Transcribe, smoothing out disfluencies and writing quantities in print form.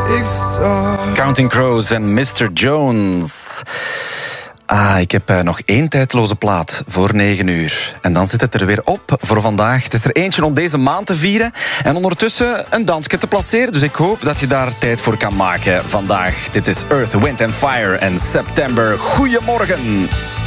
Counting Crows en Mr. Jones. Ik heb nog 1 tijdloze plaat voor 9 uur. En dan zit het er weer op voor vandaag. Het is er eentje om deze maand te vieren. En ondertussen een dansje te placeren. Dus ik hoop dat je daar tijd voor kan maken vandaag. Dit is Earth, Wind and Fire en September. Goedemorgen.